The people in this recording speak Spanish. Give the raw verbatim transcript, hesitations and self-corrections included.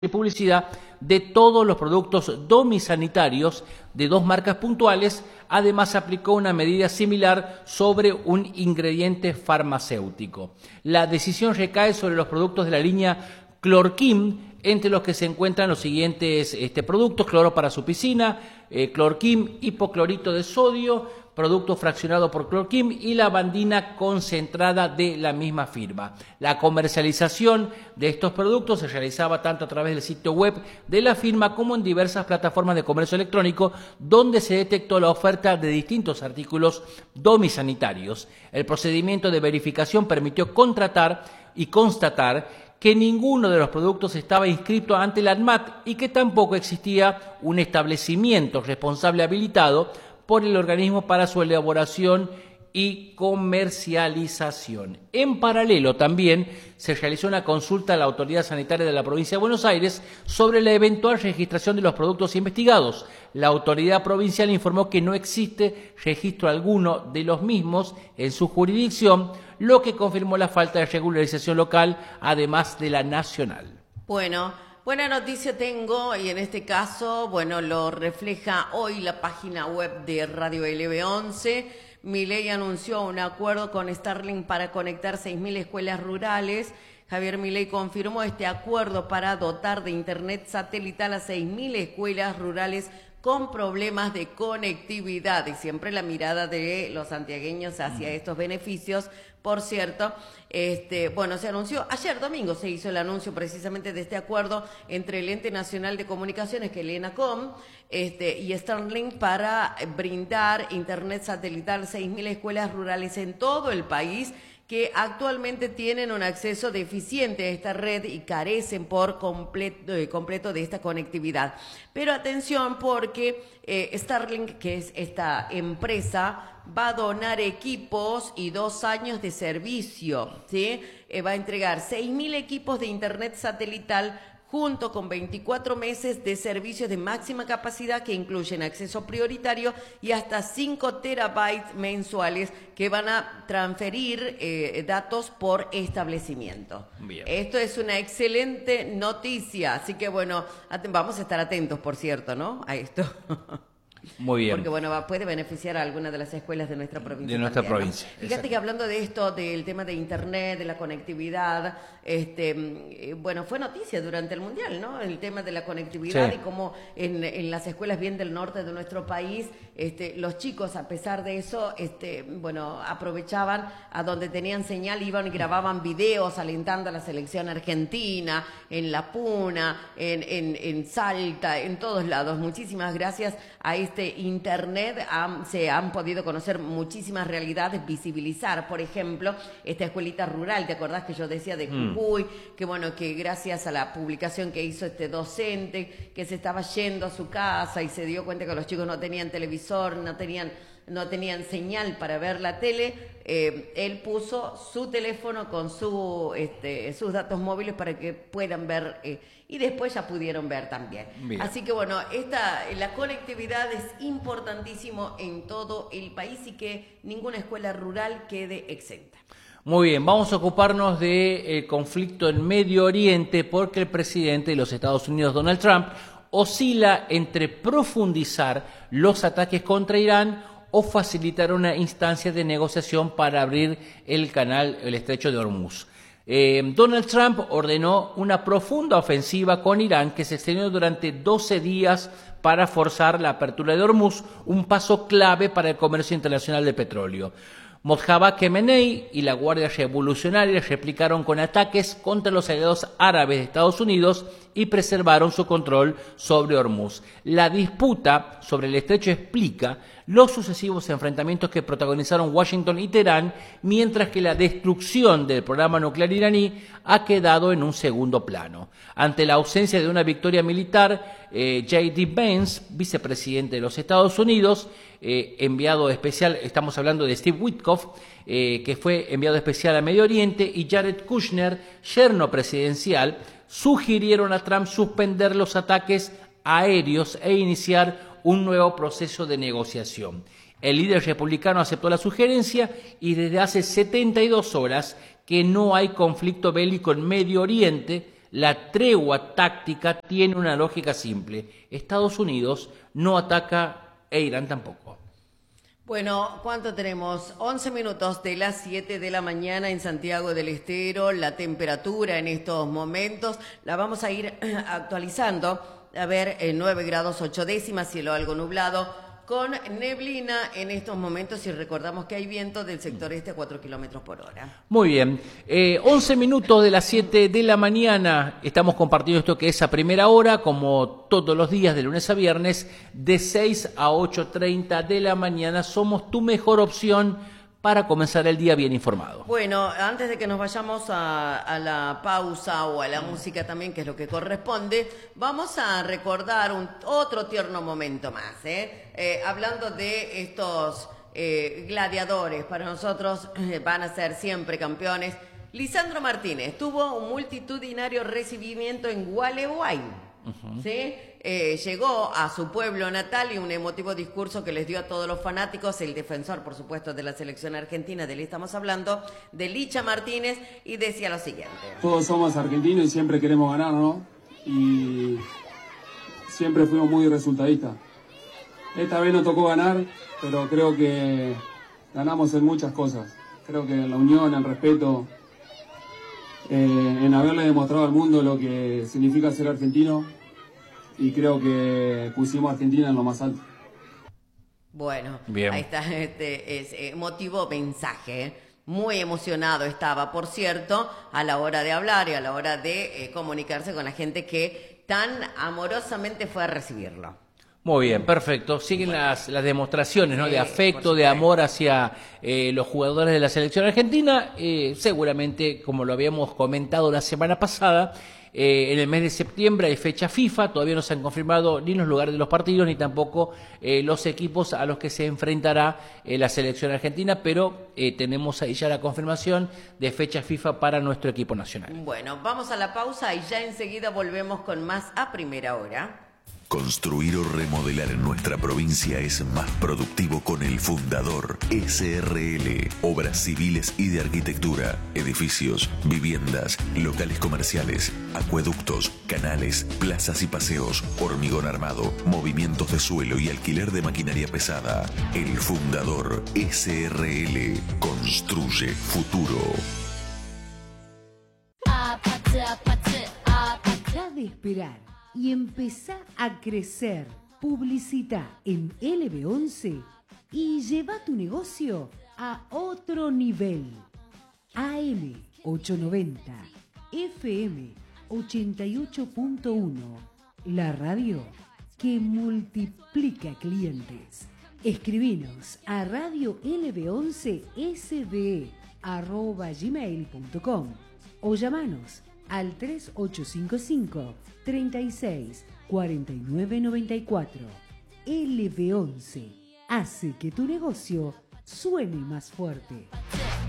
y publicidad de todos los productos domisanitarios de dos marcas puntuales. Además, aplicó una medida similar sobre un ingrediente farmacéutico. La decisión recae sobre los productos de la línea Chlorkim, entre los que se encuentran los siguientes este, productos: cloro para su piscina, eh, Chlorkim hipoclorito de sodio, producto fraccionado por Chlorkim, y lavandina concentrada de la misma firma. La comercialización de estos productos se realizaba tanto a través del sitio web de la firma como en diversas plataformas de comercio electrónico, donde se detectó la oferta de distintos artículos domisanitarios. El procedimiento de verificación permitió contratar y constatar que ninguno de los productos estaba inscrito ante la ANMAT y que tampoco existía un establecimiento responsable habilitado por el organismo para su elaboración y comercialización. En paralelo, también se realizó una consulta a la Autoridad Sanitaria de la Provincia de Buenos Aires sobre la eventual registración de los productos investigados. La autoridad provincial informó que no existe registro alguno de los mismos en su jurisdicción, lo que confirmó la falta de regularización local, además de la nacional. Bueno, buena noticia tengo, y en este caso, bueno, lo refleja hoy la página web de Radio L B once. Milei anunció un acuerdo con Starlink para conectar seis mil escuelas rurales. Javier Milei confirmó este acuerdo para dotar de internet satelital a seis mil escuelas rurales con problemas de conectividad, y siempre la mirada de los santiagueños hacia estos beneficios. Por cierto, este, bueno, se anunció, ayer domingo se hizo el anuncio precisamente de este acuerdo entre el Ente Nacional de Comunicaciones, que es el ENACOM, este, y Starlink, para brindar internet satelital a seis mil escuelas rurales en todo el país, que actualmente tienen un acceso deficiente a esta red y carecen por completo, eh, completo de esta conectividad. Pero atención, porque eh, Starlink, que es esta empresa, va a donar equipos y dos años de servicio, ¿sí? Eh, va a entregar seis mil equipos de internet satelital junto con veinticuatro meses de servicios de máxima capacidad que incluyen acceso prioritario y hasta cinco terabytes mensuales que van a transferir eh, datos por establecimiento. Bien. Esto es una excelente noticia, así que bueno, vamos a estar atentos, por cierto, ¿no?, a esto. Muy bien. Porque bueno, va, puede beneficiar a alguna de las escuelas de nuestra provincia. De nuestra también, provincia. ¿no? Fíjate que hablando de esto, del tema de internet, de la conectividad, este, bueno, fue noticia durante el Mundial, ¿no? El tema de la conectividad, sí. Y cómo en, en las escuelas bien del norte de nuestro país, este, los chicos, a pesar de eso, este, bueno, aprovechaban a donde tenían señal, iban y grababan videos alentando a la selección argentina, en La Puna, en, en, en Salta, en todos lados. Muchísimas gracias a este internet han, se han podido conocer muchísimas realidades, visibilizar, por ejemplo, esta escuelita rural. ¿Te acordás que yo decía de Jujuy? Mm. Que bueno, que gracias a la publicación que hizo este docente, que se estaba yendo a su casa y se dio cuenta que los chicos no tenían televisor, no tenían no tenían señal para ver la tele, eh, él puso su teléfono con su, este, sus datos móviles para que puedan ver, eh, y después ya pudieron ver también. Bien. Así que bueno, esta, la conectividad es importantísimo en todo el país y que ninguna escuela rural quede exenta. Muy bien, vamos a ocuparnos del conflicto en Medio Oriente, porque el presidente de los Estados Unidos, Donald Trump, oscila entre profundizar los ataques contra Irán o facilitar una instancia de negociación para abrir el canal, el estrecho de Hormuz. Eh, Donald Trump ordenó una profunda ofensiva con Irán que se extendió durante doce días para forzar la apertura de Hormuz, un paso clave para el comercio internacional de petróleo. Mojtaba Khamenei y la Guardia Revolucionaria replicaron con ataques contra los aliados árabes de Estados Unidos y preservaron su control sobre Hormuz. La disputa sobre el estrecho explica los sucesivos enfrentamientos que protagonizaron Washington y Teherán, mientras que la destrucción del programa nuclear iraní ha quedado en un segundo plano. Ante la ausencia de una victoria militar, eh, J D Vance, vicepresidente de los Estados Unidos, eh, enviado especial, estamos hablando de Steve Witkoff, eh, que fue enviado especial a Medio Oriente, y Jared Kushner, yerno presidencial, sugirieron a Trump suspender los ataques aéreos e iniciar un nuevo proceso de negociación. El líder republicano aceptó la sugerencia y desde hace setenta y dos horas que no hay conflicto bélico en Medio Oriente, La tregua táctica tiene una lógica simple. Estados Unidos no ataca e Irán tampoco. Bueno, ¿cuánto tenemos? once minutos de las siete de la mañana en Santiago del Estero. La temperatura en estos momentos la vamos a ir actualizando. A ver, eh, nueve grados ocho décimas, cielo algo nublado, con neblina en estos momentos, y recordamos que hay viento del sector este a cuatro kilómetros por hora. Muy bien, eh, once minutos de las siete de la mañana, estamos compartiendo esto que es a primera hora, como todos los días de lunes a viernes, de seis a ocho treinta de la mañana. Somos tu mejor opción para comenzar el día bien informado. Bueno, antes de que nos vayamos a, a la pausa o a la música también, que es lo que corresponde, vamos a recordar un, otro tierno momento más, ¿eh? Eh, hablando de estos eh, gladiadores, para nosotros eh, van a ser siempre campeones. Lisandro Martínez tuvo un multitudinario recibimiento en Gualeguay. Uh-huh. ¿Sí? Eh, llegó a su pueblo natal y un emotivo discurso que les dio a todos los fanáticos, el defensor, por supuesto, de la selección argentina, de él estamos hablando, de Licha Martínez, y decía lo siguiente: todos somos argentinos y siempre queremos ganar, ¿no? Y siempre fuimos muy resultadistas. Esta vez nos tocó ganar, pero creo que ganamos en muchas cosas. Creo que en la unión, en el respeto, eh, en haberle demostrado al mundo lo que significa ser argentino, y creo que pusimos a Argentina en lo más alto. Bueno, bien. Ahí está, este es emotivo mensaje, ¿eh? Muy emocionado estaba, por cierto, a la hora de hablar y a la hora de eh, comunicarse con la gente que tan amorosamente fue a recibirlo. Muy bien, perfecto. Siguen bueno. las, las demostraciones, ¿no? Sí, de afecto, de amor hacia eh, los jugadores de la selección argentina. Eh, seguramente, como lo habíamos comentado la semana pasada, eh, en el mes de septiembre hay fecha FIFA. Todavía no se han confirmado ni los lugares de los partidos, ni tampoco eh, los equipos a los que se enfrentará eh, la selección argentina, pero eh, tenemos ahí ya la confirmación de fecha FIFA para nuestro equipo nacional. Bueno, vamos a la pausa y ya enseguida volvemos con más a primera hora. Construir o remodelar en nuestra provincia es más productivo con El Fundador S R L. Obras civiles y de arquitectura, edificios, viviendas, locales comerciales, acueductos, canales, plazas y paseos, hormigón armado, movimientos de suelo y alquiler de maquinaria pesada. El Fundador S R L. Construye futuro. Deja de esperar y empezá a crecer. Publicita en L B once y lleva tu negocio a otro nivel. A M ochocientos noventa, F M ochenta y ocho punto uno, la radio que multiplica clientes. Escribinos a radio L B once S D arroba gmail punto com o llamanos al tres ocho cinco cinco, treinta y seis, cuarenta y nueve noventa y cuatro. L B once hace que tu negocio suene más fuerte.